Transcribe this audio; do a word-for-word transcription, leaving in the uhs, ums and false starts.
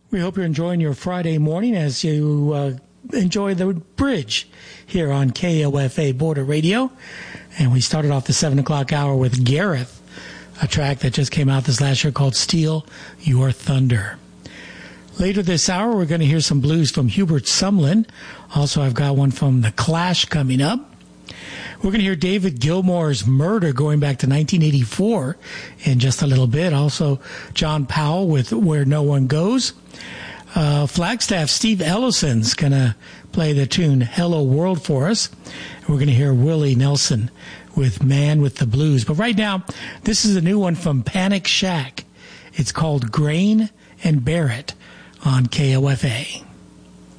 We hope you're enjoying your Friday morning as you uh, enjoy the bridge here on K O F A Border Radio. And we started off the seven o'clock hour with Gareth, a track that just came out this last year called Steal Your Thunder. Later this hour, we're going to hear some blues from Hubert Sumlin. Also, I've got one from The Clash coming up. We're going to hear David Gilmour's Murder going back to nineteen eighty-four in just a little bit. Also, John Powell with Where No One Goes. Uh, Flagstaff Steve Ellison's going to play the tune Hello World for us. We're going to hear Willie Nelson with Man with the Blues. But right now, this is a new one from Panic Shack. It's called Grain and Barrett on K O F A.